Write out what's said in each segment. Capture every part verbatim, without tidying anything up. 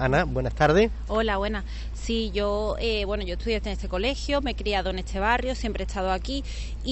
Ana, buenas tardes. Hola, buenas. Sí, yo, eh, bueno, yo estudié en este colegio, me he criado en este barrio, siempre he estado aquí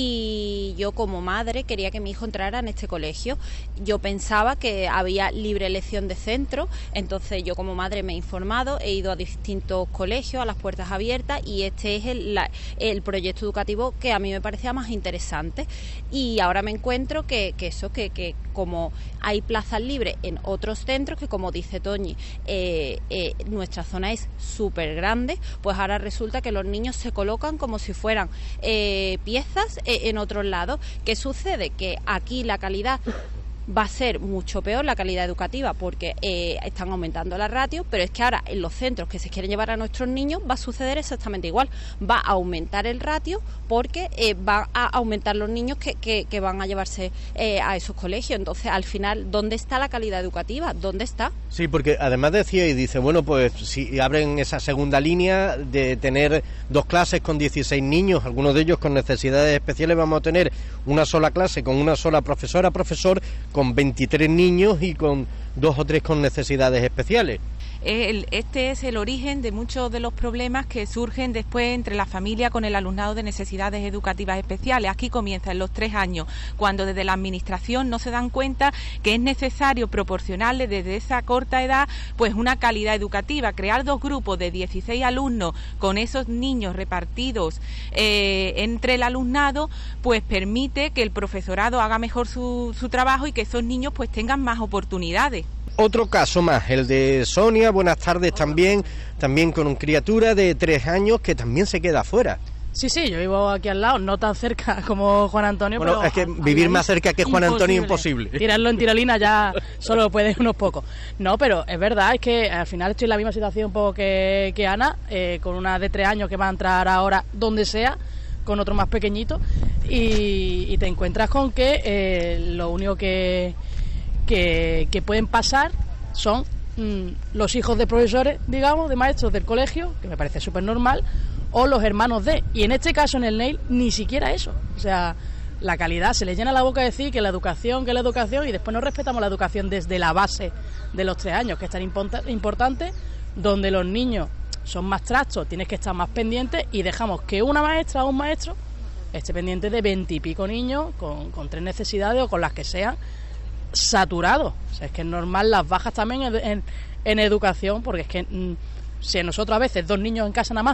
y yo como madre quería que mi hijo entrara en este colegio. Yo pensaba que había libre elección de centro, entonces yo como madre me he informado, he ido a distintos colegios, a las puertas abiertas, y este es el, la, el proyecto educativo que a mí me parecía más interesante. Y ahora me encuentro que, que eso, que, que como hay plazas libres en otros centros, que como dice Toñi, eh, eh, nuestra zona es súper grande, pues ahora resulta que los niños se colocan como si fueran eh, piezas eh, en otros lados. ¿Qué sucede? Que aquí la calidad va a ser mucho peor, la calidad educativa, porque eh, están aumentando la ratio, pero es que ahora en los centros que se quieren llevar a nuestros niños va a suceder exactamente igual, va a aumentar el ratio porque eh, va a aumentar los niños que, que, que van a llevarse eh, a esos colegios. Entonces, al final, ¿dónde está la calidad educativa? ¿Dónde está? Sí, porque además decía y dice, bueno, pues si abren esa segunda línea de tener dos clases con dieciséis niños, algunos de ellos con necesidades especiales, vamos a tener una sola clase con una sola profesora, profesor, con veintitrés niños y con dos o tres con necesidades especiales. El, este es el origen de muchos de los problemas que surgen después entre la familia con el alumnado de necesidades educativas especiales. Aquí comienza en los tres años, cuando desde la administración no se dan cuenta que es necesario proporcionarle desde esa corta edad pues una calidad educativa. Crear dos grupos de dieciséis alumnos con esos niños repartidos eh, entre el alumnado pues permite que el profesorado haga mejor su, su trabajo y que esos niños pues tengan más oportunidades. Otro caso más, el de Sonia, buenas tardes también, también con una criatura de tres años que también se queda afuera. Sí, sí, yo vivo aquí al lado, no tan cerca como Juan Antonio. Bueno, pero es que vivir más cerca que Juan Antonio es imposible. Tirarlo en tirolina ya solo pueden unos pocos. No, pero es verdad, es que al final estoy en la misma situación un poco que, que Ana, eh, con una de tres años que va a entrar ahora donde sea, con otro más pequeñito, y, y te encuentras con que eh, lo único que... Que, que pueden pasar son mmm, los hijos de profesores, digamos, de maestros del colegio, que me parece súper normal, o los hermanos de, y en este caso en el N E I L ni siquiera eso. O sea, la calidad, se les llena la boca de decir que la educación, que la educación, y después no respetamos la educación desde la base de los tres años, que es tan import- importante, donde los niños son más trastos, tienes que estar más pendiente, y dejamos que una maestra o un maestro esté pendiente de veintipico niños con, con tres necesidades o con las que sean, saturado. O sea, es que es normal las bajas también en, en, en educación, porque es que mmm, si a nosotros a veces dos niños en casa nada más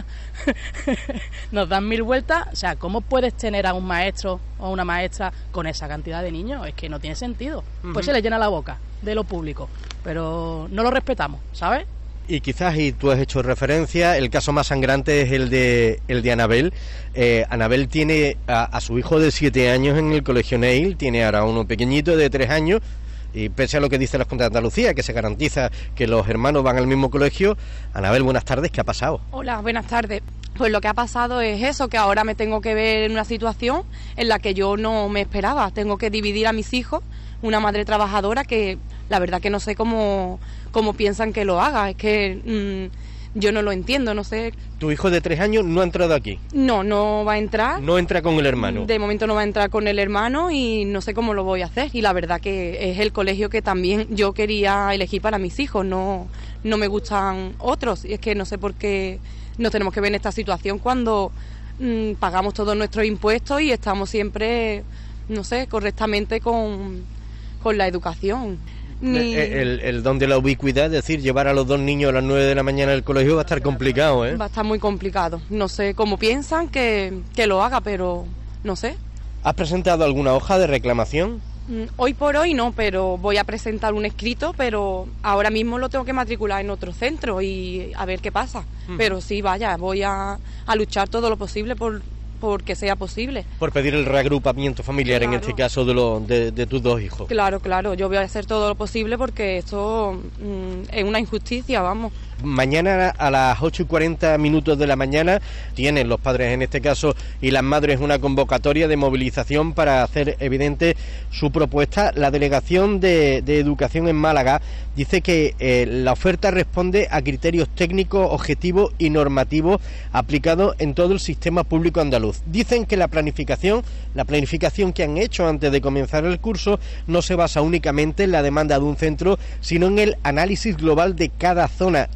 nos dan mil vueltas, o sea, ¿cómo puedes tener a un maestro o una maestra con esa cantidad de niños? Es que no tiene sentido. Uh-huh. Pues se le llena la boca de lo público, pero no lo respetamos, ¿sabes? Y quizás, y tú has hecho referencia, el caso más sangrante es el de el de Anabel. Eh, Anabel tiene a, a su hijo de siete años en el colegio N E I L, tiene ahora uno pequeñito de tres años, y pese a lo que dice la Junta de Andalucía, que se garantiza que los hermanos van al mismo colegio. Anabel, buenas tardes, ¿qué ha pasado? Hola, buenas tardes. Pues lo que ha pasado es eso, que ahora me tengo que ver en una situación en la que yo no me esperaba. Tengo que dividir a mis hijos, una madre trabajadora que la verdad que no sé cómo, cómo piensan que lo haga. Es que mmm, yo no lo entiendo, no sé. ¿Tu hijo de tres años no ha entrado aquí? No, no va a entrar. ¿No entra con el hermano? De momento no va a entrar con el hermano y no sé cómo lo voy a hacer. Y la verdad que es el colegio que también yo quería elegir para mis hijos. No, no me gustan otros. Y es que no sé por qué nos tenemos que ver en esta situación cuando mmm, pagamos todos nuestros impuestos y estamos siempre, no sé, correctamente con, con la educación. Ni... El, el, el don de la ubicuidad, es decir, llevar a los dos niños a las nueve de la mañana al colegio va a estar complicado, ¿eh? Va a estar muy complicado. No sé cómo piensan que, que lo haga, pero no sé. ¿Has presentado alguna hoja de reclamación? Hoy por hoy no, pero voy a presentar un escrito, pero ahora mismo lo tengo que matricular en otro centro y a ver qué pasa. Uh-huh. Pero sí, vaya, voy a, a luchar todo lo posible por, por que sea posible. Por pedir el reagrupamiento familiar, claro. En este caso de, lo, de, de tus dos hijos. Claro, claro, yo voy a hacer todo lo posible porque esto mmm, es una injusticia, vamos. Mañana a las ocho y cuarenta minutos de la mañana tienen los padres en este caso y las madres una convocatoria de movilización para hacer evidente su propuesta. La Delegación de, de Educación en Málaga dice que eh, la oferta responde a criterios técnicos, objetivos y normativos aplicados en todo el sistema público andaluz. Dicen que la planificación, la planificación que han hecho antes de comenzar el curso no se basa únicamente en la demanda de un centro, sino en el análisis global de cada zona